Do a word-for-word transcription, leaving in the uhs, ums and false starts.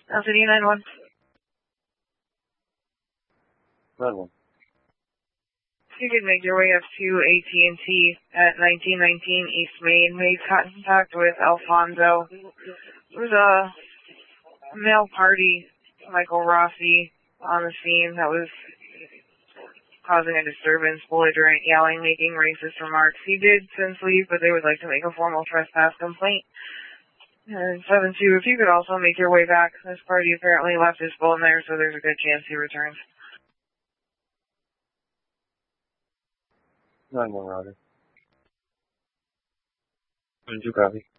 L C D nine one. nine one. You could make your way up to A T and T at nineteen nineteen East Main. Made contact with Alfonso. It was a male party, Michael Rossi, on the scene that was causing a disturbance, belligerent, yelling, making racist remarks. He did since leave, but they would like to make a formal trespass complaint. And seven two, if you could also make your way back. This party apparently left his phone there, so there's a good chance he returns. nine one, Roger. seven two, copy.